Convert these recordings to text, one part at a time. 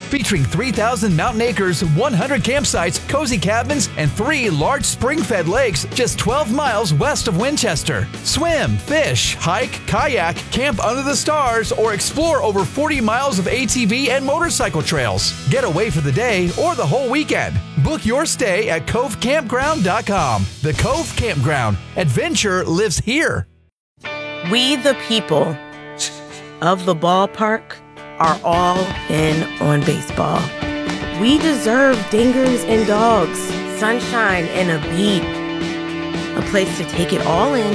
featuring 3,000 mountain acres, 100 campsites, cozy cabins, and 3 large spring-fed lakes just 12 miles west of Winchester. Swim, fish, hike, kayak, camp under the stars, or explore over 40 miles of ATV and motorcycle trails. Get away for the day or the whole weekend. Book your stay at covecampground.com. The Cove Campground. Adventure lives here. We, the people of the ballpark, are all in on baseball. We deserve dingers and dogs, sunshine and a beat, a place to take it all in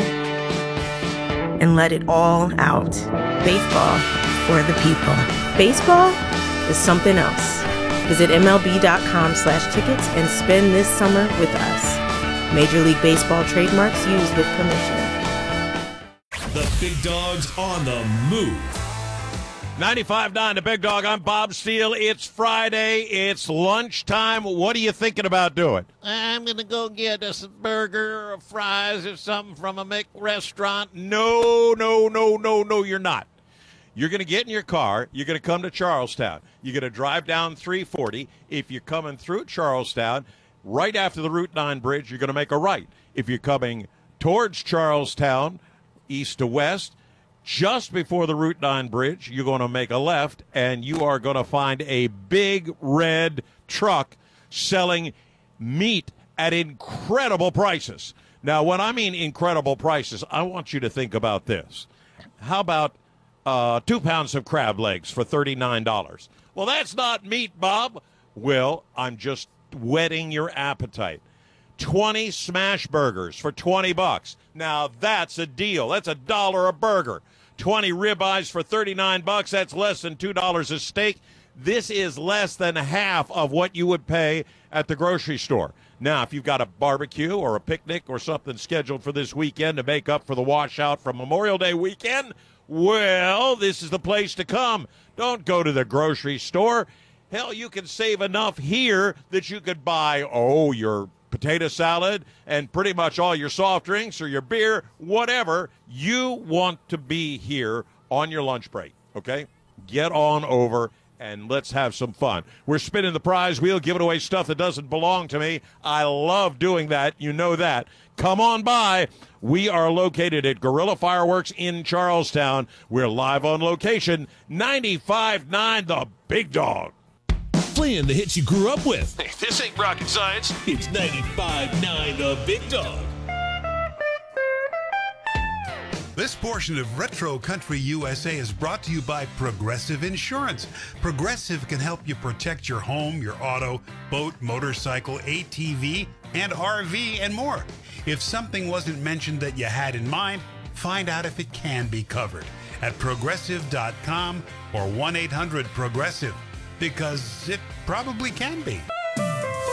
and let it all out. Baseball for the people. Baseball is something else. Visit MLB.com/tickets and spend this summer with us. Major League Baseball trademarks used with permission. The Big Dog's on the move. 95.9 The Big Dog. I'm Bob Steele. It's Friday. It's lunchtime. What are you thinking about doing? I'm going to go get us a burger or fries or something from a McRestaurant. No, you're not. You're going to get in your car. You're going to come to Charlestown. You're going to drive down 340. If you're coming through Charlestown, right after the Route 9 bridge, you're going to make a right. If you're coming towards Charlestown, east to west, just before the Route 9 bridge, you're going to make a left, and you are going to find a big red truck selling meat at incredible prices. Now, when I mean incredible prices, I want you to think about this. How about 2 pounds of crab legs for $39? Well, that's not meat, Bob. Well, I'm just whetting your appetite. 20 smash burgers for $20. Now, that's a deal. That's $1 a burger. 20 ribeyes for $39. That's less than $2 a steak. This is less than half of what you would pay at the grocery store. Now, if you've got a barbecue or a picnic or something scheduled for this weekend to make up for the washout from Memorial Day weekend, well, this is the place to come. Don't go to the grocery store. Hell, you can save enough here that you could buy, your potato salad and pretty much all your soft drinks or your beer, whatever. You want to be here on your lunch break, okay? Get on over and let's have some fun. We're spinning the prize wheel, giving away stuff that doesn't belong to me. I love doing that. You know that. Come on by. We are located at Guerrilla Fireworks in Charlestown. We're live on location. 95.9 The Big Dog. Playing the hits you grew up with. Hey, this ain't rocket science. It's 95.9 The Big Dog. This portion of Retro Country USA is brought to you by Progressive Insurance. Progressive can help you protect your home, your auto, boat, motorcycle, ATV, and RV, and more. If something wasn't mentioned that you had in mind, find out if it can be covered at Progressive.com or 1-800-PROGRESSIVE, because it probably can be.